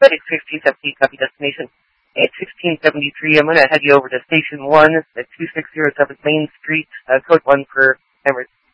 FedEx 1678, copy destination. At 1673, I'm going to head you over to Station 1 at 2607 Main Street, code 1 for Emirates.